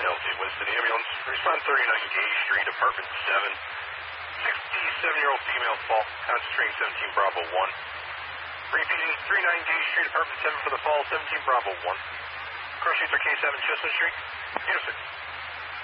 LT Winston Ambulance. Respond 39 Gay Street, Apartment 7. 67-year-old female fall, concentrating 17 Bravo 1. Repeating 39 Gay Street, Apartment 7 for the fall, 17 Bravo 1. Crossing through K7 Chestnut Street. Unit 6.